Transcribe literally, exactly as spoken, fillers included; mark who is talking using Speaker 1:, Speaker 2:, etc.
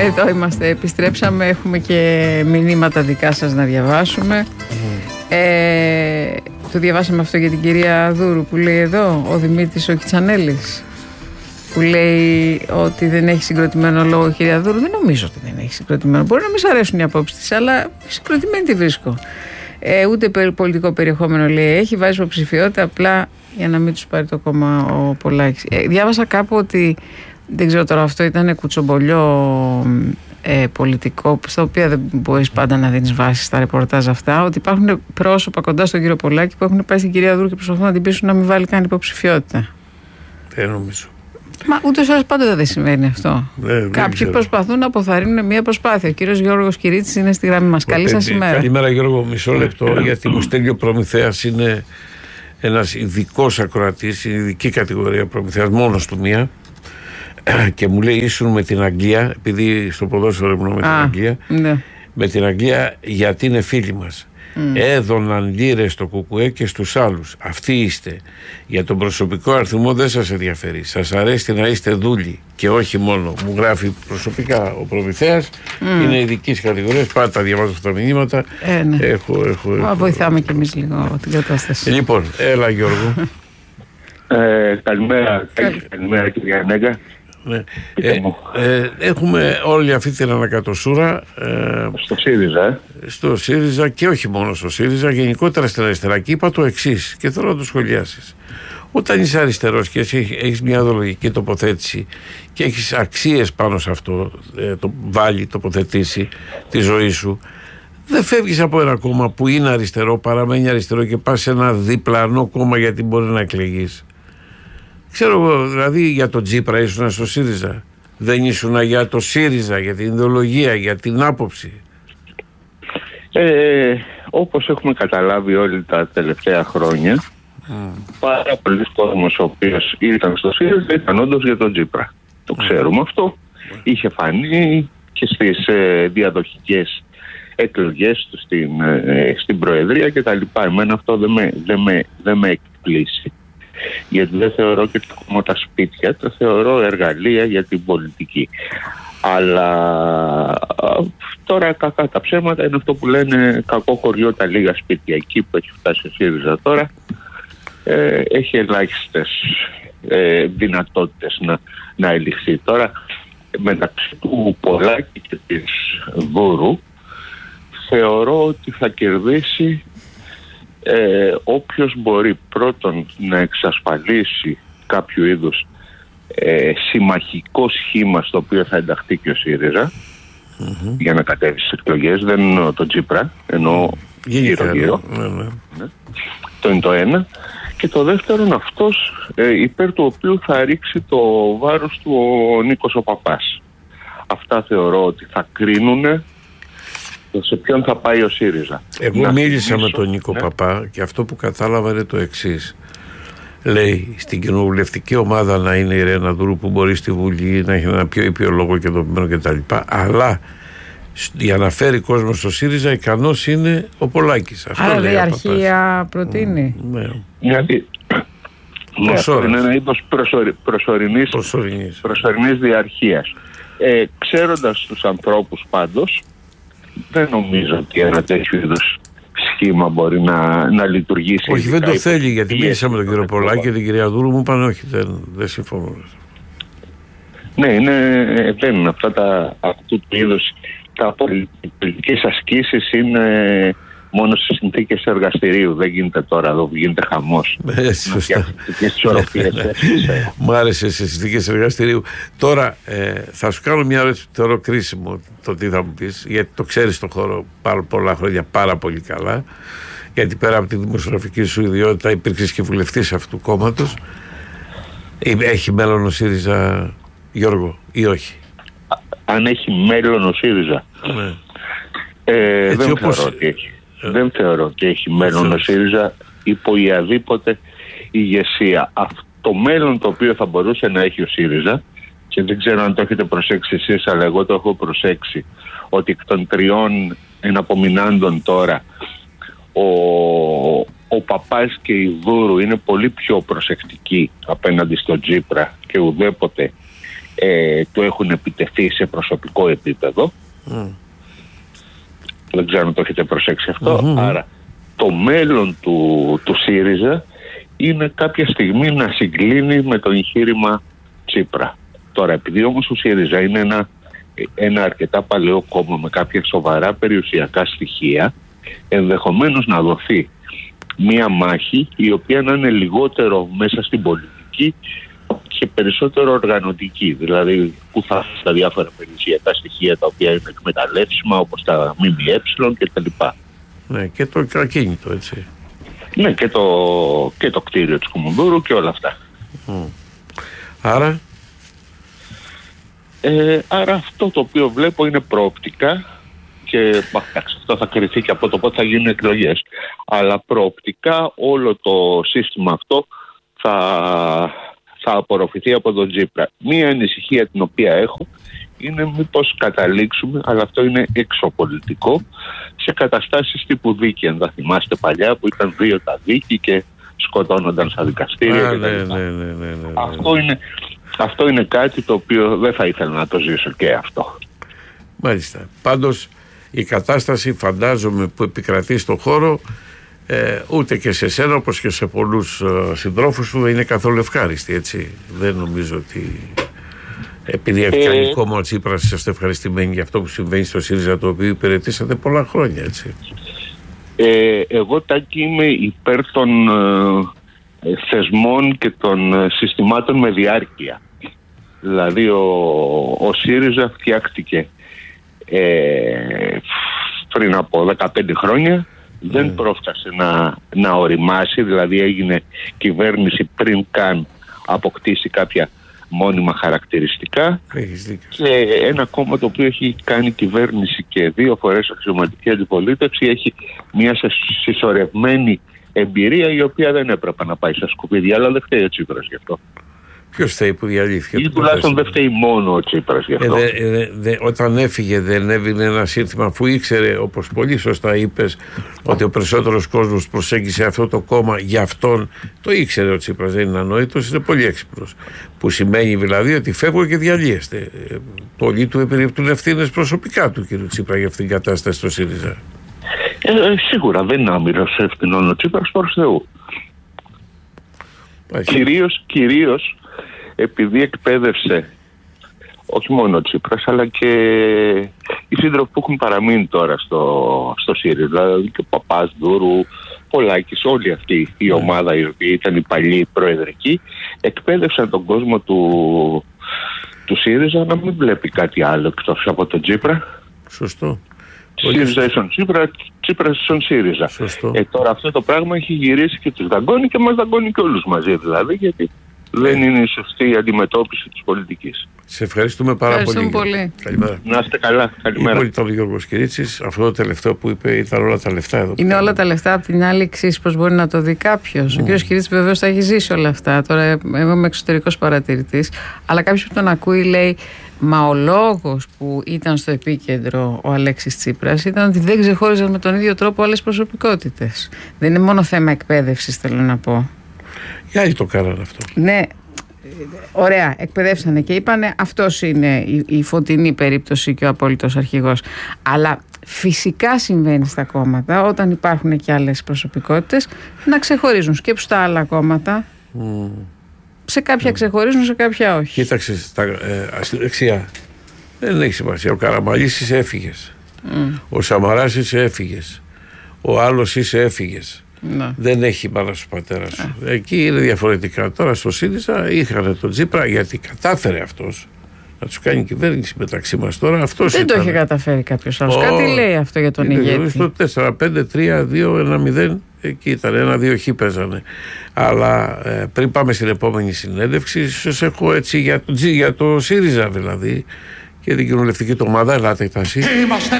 Speaker 1: Εδώ είμαστε, επιστρέψαμε, έχουμε και μηνύματα δικά σας να διαβάσουμε. Mm. Ε, το διαβάσαμε αυτό για την κυρία Δούρου που λέει εδώ, ο Δημήτρης ο Κιτσανέλης, που λέει ότι δεν έχει συγκροτημένο λόγο η κυρία Δούρου. Δεν νομίζω ότι δεν έχει συγκροτημένο. Μπορεί να μην σ' αρέσουν οι απόψεις της, αλλά συγκροτημένη τη βρίσκω. Ε, ούτε πολιτικό περιεχόμενο λέει έχει, βάζει υποψηφιότητα απλά για να μην τους πάρει το κόμμα ο Πολάκης. Ε, διάβασα κάπου ότι, δεν ξέρω τώρα, αυτό ήταν κουτσομπολιό ε, πολιτικό, στα οποία δεν μπορείς πάντα να δίνεις βάση στα ρεπορτάζ αυτά, ότι υπάρχουν πρόσωπα κοντά στον κύριο Πολάκη που έχουν πάει στην κυρία Δούρου και προσπαθούν να την πείσουν να μην βάλει καν υποψηφιότητα.
Speaker 2: Δεν νομίζω.
Speaker 1: Μα ούτως ή άλλως πάντα δεν συμβαίνει αυτό.
Speaker 2: Ε,
Speaker 1: Κάποιοι προσπαθούν να αποθαρρύνουν μια προσπάθεια. Ο κύριος Γιώργος Κυρίτσης είναι στη γραμμή μας. Καλή σας ημέρα.
Speaker 2: Καλημέρα Γιώργο, μισό λεπτό, γιατί μου στέλνει ο Προμηθέας, είναι ένας ειδικός ακροατής, είναι ειδική κατηγορία Προμηθέας, μόνος του μία, και μου λέει ήσουν με την Αγγλία, επειδή στο ποδόσφαιρο ήμουν με την Α, Αγγλία, ναι. με την Αγγλία γιατί είναι φίλοι μας. Mm. Έδωναν λίρες στο Κουκουέ και στους άλλους. Αυτοί είστε. Για τον προσωπικό αριθμό δεν σας ενδιαφέρει. Σας αρέσει να είστε δούλοι και όχι μόνο. Μου γράφει προσωπικά ο Προμηθέας. Mm. Είναι ειδικής κατηγορίας. Πάντα διαβάζω αυτά τα μηνύματα.
Speaker 1: Ε, ναι.
Speaker 2: έχω, έχω, έχω,
Speaker 1: βοηθάμε κι εμείς λίγο την κατάσταση.
Speaker 2: Λοιπόν, έλα Γιώργο.
Speaker 3: ε, καλημέρα, καλημέρα κυρία Νέγκα.
Speaker 2: Ναι. Ε, ε, έχουμε όλη αυτή την ανακατοσούρα ε,
Speaker 3: στο ΣΥΡΙΖΑ ε.
Speaker 2: στο ΣΥΡΙΖΑ και όχι μόνο στο ΣΥΡΙΖΑ, γενικότερα στην αριστερά. Και είπα το εξής και θέλω να το σχολιάσεις. Όταν είσαι αριστερός και έχεις μια ιδεολογική τοποθέτηση και έχεις αξίες πάνω σε αυτό, ε, το βάλει, τοποθετήσει τη ζωή σου, δεν φεύγεις από ένα κόμμα που είναι αριστερό, παραμένει αριστερό και πας σε ένα διπλανό κόμμα γιατί μπορεί να εκλεγείς. Ξέρω εγώ, δηλαδή για τον Τσίπρα ήσουν στο ΣΥΡΙΖΑ. Δεν ήσουν για το ΣΥΡΙΖΑ, για την ιδεολογία, για την άποψη.
Speaker 3: Ε, όπως έχουμε καταλάβει όλοι τα τελευταία χρόνια, mm. πάρα πολλοί κόσμος ο οποίος ήταν στο ΣΥΡΙΖΑ ήταν όντως για τον Τσίπρα. Το ξέρουμε mm. αυτό. Mm. Είχε φανεί και στις ε, διαδοχικές εκλογές του στην, ε, στην Προεδρία κτλ. Εμένα αυτό δεν με, δεν με, δεν με εκπλήσει. Γιατί δεν θεωρώ και τα κόμματα σπίτια, τα θεωρώ εργαλεία για την πολιτική. Αλλά τώρα κακά τα ψέματα είναι αυτό που λένε κακό χωριό τα λίγα σπίτια. Εκεί που έχει φτάσει ο ΣΥΡΙΖΑ τώρα ε, έχει ελάχιστες ε, δυνατότητες να, να ελιχθεί. Τώρα μεταξύ του Πολάκη και της Δούρου θεωρώ ότι θα κερδίσει Ε, όποιος μπορεί πρώτον να εξασφαλίσει κάποιο είδους ε, συμμαχικό σχήμα στο οποίο θα ενταχθεί και ο ΣΥΡΙΖΑ mm-hmm. για να κατέβει στις εκλογές, δεν εννοώ τον Τσίπρα, εννοώ γύρω-γύρω. Mm-hmm. Ναι. Το είναι το ένα. Και το δεύτερο είναι αυτός ε, υπέρ του οποίου θα ρίξει το βάρος του ο Νίκος ο Παπάς. Αυτά θεωρώ ότι θα κρίνουνε σε ποιον θα πάει ο ΣΥΡΙΖΑ.
Speaker 2: Εγώ να μίλησα με τον Νίκο ναι. Παπά και αυτό που κατάλαβα είναι το εξής. Λέει στην κοινοβουλευτική ομάδα να είναι η Ρένα Δούρου που μπορεί στη Βουλή να έχει ένα πιο ήπιο λόγο και δομημένο κτλ. Αλλά για να φέρει κόσμο στο ΣΥΡΙΖΑ ικανός είναι ο Πολάκης.
Speaker 1: Άρα λέει η αρχεία προτείνει.
Speaker 2: Mm, ναι.
Speaker 3: Γιατί ναι, είναι ένα είδος προσωρι, προσωρινής, προσωρινής. προσωρινής διαρχίας. Ε, ξέροντας τους ανθρώπους πάντως, δεν νομίζω ότι ένα τέτοιο είδους σχήμα μπορεί να, να λειτουργήσει.
Speaker 2: Όχι, δεν το θέλει, γιατί μίλησα με τον κύριο Πολάκη και την κυρία Δούρου, μου είπαν όχι, δεν, δεν συμφωνώ.
Speaker 3: Ναι, είναι, δεν είναι αυτά τα αυτού του είδους τα πολιτικές ασκήσεις είναι μόνο σε συνθήκες εργαστηρίου. Δεν γίνεται τώρα εδώ που γίνεται χαμός.
Speaker 2: Ε, σωστά. Μου άρεσε σε συνθήκες εργαστηρίου. Τώρα ε, θα σου κάνω μια ερώτηση που θεωρώ κρίσιμο το τι θα μου πεις, γιατί το ξέρεις τον χώρο πάρα πολλά χρόνια πάρα πολύ καλά. Γιατί πέρα από τη δημοσιογραφική σου ιδιότητα υπήρξες και βουλευτής αυτού του κόμματος. Έχει μέλλον ο ΣΥΡΙΖΑ, Γιώργο, ή όχι?
Speaker 3: Αν έχει μέλλον ο ΣΥΡΙΖΑ.
Speaker 2: Ναι.
Speaker 3: Ε, δεν, όπως... θεωρώ ότι έχει. Ε... δεν θεωρώ ότι έχει μέλλον ο ΣΥΡΙΖΑ υπό η αδίποτε ηγεσία. Αυτό το μέλλον το οποίο θα μπορούσε να έχει ο ΣΥΡΙΖΑ, και δεν ξέρω αν το έχετε προσέξει εσείς, αλλά εγώ το έχω προσέξει, ότι εκ των τριών εναπομεινάντων τώρα ο, ο Παπάς και η Δούρου είναι πολύ πιο προσεκτικοί απέναντι στον Τσίπρα και ουδέποτε ε, του έχουν επιτεθεί σε προσωπικό επίπεδο. Mm. Δεν ξέρω αν το έχετε προσέξει αυτό. Mm-hmm. Άρα το μέλλον του, του ΣΥΡΙΖΑ είναι κάποια στιγμή να συγκλίνει με το εγχείρημα Τσίπρα. Τώρα, επειδή όμως ο ΣΥΡΙΖΑ είναι ένα, ένα αρκετά παλαιό κόμμα με κάποια σοβαρά περιουσιακά στοιχεία, ενδεχομένως να δοθεί μία μάχη η οποία να είναι λιγότερο μέσα στην πολιτική και περισσότερο οργανωτική. Δηλαδή, που θα έχουν τα διάφορα περιουσιακά στοιχεία τα οποία είναι εκμεταλλεύσιμα, όπως τα ΜΜΕ κτλ.
Speaker 2: Ναι, και το ακίνητο, έτσι.
Speaker 3: Ναι, και το, και το κτίριο της Κουμουνδούρου και όλα αυτά.
Speaker 2: Mm. Άρα...
Speaker 3: Ε, άρα αυτό το οποίο βλέπω είναι προοπτικά και εντάξει, αυτό θα κριθεί και από το πότε θα γίνουν εκλογές. Αλλά προοπτικά όλο το σύστημα αυτό θα, θα απορροφηθεί από τον Τσίπρα. Μία ανησυχία την οποία έχω είναι μήπως καταλήξουμε, αλλά αυτό είναι εξωπολιτικό, σε καταστάσεις τύπου δίκη. Αν θα θυμάστε παλιά που ήταν δύο τα δίκη και σκοτώνονταν στα δικαστήρια.
Speaker 2: Α, ναι, ναι, ναι, ναι, ναι, ναι.
Speaker 3: Αυτό είναι... Αυτό είναι κάτι το οποίο δεν θα ήθελα να το ζήσω και αυτό.
Speaker 2: Μάλιστα. Πάντως η κατάσταση, φαντάζομαι, που επικρατεί στον χώρο ε, ούτε και σε σένα όπως και σε πολλούς ε, συντρόφους σου δεν είναι καθόλου ευχάριστη, έτσι. Δεν νομίζω ότι επειδή έχει κάνει ε... κόμμα ο Τσίπρας είσαστε ευχαριστημένοι για αυτό που συμβαίνει στο ΣΥΡΙΖΑ, το οποίο υπηρετήσατε πολλά χρόνια, έτσι.
Speaker 3: Ε, εγώ, Τάκη, είμαι υπέρ των... Ε... θεσμών και των συστημάτων με διάρκεια. Δηλαδή ο, ο ΣΥΡΙΖΑ φτιάχτηκε ε, πριν από δεκαπέντε χρόνια, mm. δεν πρόφτασε να, να οριμάσει, δηλαδή έγινε κυβέρνηση πριν καν αποκτήσει κάποια μόνιμα χαρακτηριστικά και ένα κόμμα το οποίο έχει κάνει κυβέρνηση και δύο φορές αξιωματική αντιπολίτευση έχει μια συσσωρευμένη εμπειρία η οποία δεν έπρεπε να πάει στα σκουπίδια, αλλά δεν φταίει ο Τσίπρας γι' αυτό.
Speaker 2: Ποιος φταίει που διαλύθηκε?
Speaker 3: Ή τουλάχιστον δεν φταίει μόνο ο Τσίπρας γι' αυτό.
Speaker 2: Ε, δε, δε, δε, όταν έφυγε δεν έβγαινε ένα σύνθημα, αφού ήξερε, όπως πολύ σωστά είπες, ότι ο περισσότερος κόσμος προσέγγισε αυτό το κόμμα για αυτόν. Το ήξερε ο Τσίπρας, δεν είναι ανόητος, είναι πολύ έξυπνος. Που σημαίνει δηλαδή ότι φεύγω και διαλύεστε. Πολλοί του επιρρύπτουν ευθύνες προσωπικά του κ. Τσίπρα για αυτήν την κατάσταση στο ΣΥΡΙΖΑ.
Speaker 3: Ε, σίγουρα δεν είναι άμυρος ευθυνών ο Τσίπρας, προς Θεού. Κυρίως, κυρίως επειδή εκπαίδευσε όχι μόνο ο Τσίπρας αλλά και οι σύντροφοι που έχουν παραμείνει τώρα στο, στο ΣΥΡΙΖΑ, δηλαδή και ο Παπάς, Δούρου, Πολάκης, όλη αυτή η ομάδα η οποία ήταν η παλιή προεδρική, εκπαίδευσαν τον κόσμο του, του ΣΥΡΙΖΑ να μην βλέπει κάτι άλλο εκτός από τον Τσίπρα.
Speaker 2: Σωστό.
Speaker 3: ΣΥΡΙΖΑ ίσον Τσίπρα, Τσίπρα ίσον ΣΥΡΙΖΑ. Ε, τώρα αυτό το πράγμα έχει γυρίσει και τους δαγκώνει και μας δαγκώνει και όλους μαζί, δηλαδή, γιατί δεν είναι η σωστή αντιμετώπιση της πολιτικής.
Speaker 2: Σε ευχαριστούμε πάρα
Speaker 1: Ευχαριστούμε
Speaker 2: πολύ.
Speaker 1: πολύ.
Speaker 2: Καλημέρα.
Speaker 3: Να είστε καλά. Καλημέρα.
Speaker 2: Πολύ ήταν ο Γιώργος Κυρίτσης. Αυτό το τελευταίο που είπε ήταν όλα τα λεφτά εδώ.
Speaker 1: Είναι όλα τα λεφτά. Απ' την άλλη, εξής πώς μπορεί να το δει κάποιος. Mm. Ο κ. Κυρίτσης βεβαίως θα έχει ζήσει όλα αυτά. Τώρα, εγώ είμαι εξωτερικός παρατηρητής. Αλλά κάποιος που τον ακούει λέει, μα ο λόγος που ήταν στο επίκεντρο ο Αλέξης Τσίπρας ήταν ότι δεν ξεχώριζαν με τον ίδιο τρόπο άλλες προσωπικότητες. Δεν είναι μόνο θέμα εκπαίδευσης, θέλω να πω.
Speaker 2: Οι άλλοι το κάνανε αυτό.
Speaker 1: Ναι. Ωραία, εκπαιδεύσανε και είπανε αυτός είναι η, η φωτεινή περίπτωση και ο απόλυτος αρχηγός. Αλλά φυσικά συμβαίνει στα κόμματα όταν υπάρχουν και άλλες προσωπικότητες να ξεχωρίζουν. Σκέψου τα άλλα κόμματα. Mm. Σε κάποια mm. ξεχωρίζουν, σε κάποια όχι.
Speaker 2: Κοίταξε, στα, ε, στη δεξιά δεν έχει σημασία. Ο Καραμαλής είσαι έφυγες. Mm. Ο Σαμαράς είσαι έφυγες. Ο άλλος είσαι έφυγες. Να. Δεν έχει μάνα σου πατέρα σου. Α. Εκεί είναι διαφορετικά. Τώρα στο ΣΥΡΙΖΑ είχαν τον Τσίπρα γιατί κατάφερε αυτός να τους κάνει κυβέρνηση μεταξύ μας. Τώρα αυτός
Speaker 1: δεν
Speaker 2: ήταν.
Speaker 1: το είχε καταφέρει κάποιος άλλος. Oh. Κάτι λέει αυτό για τον ηγέτη.
Speaker 2: Στο τέσσερα πέντε τρία δύο ένα μηδέν εκεί ήταν. ένα δύο χ παίζανε. Αλλά ε, πριν πάμε στην επόμενη συνέντευξη, σας έχω έτσι για το, για το ΣΥΡΙΖΑ δηλαδή και την κοινοβουλευτική του ομάδα. Ελάτε, Τάση.
Speaker 4: Είμαστε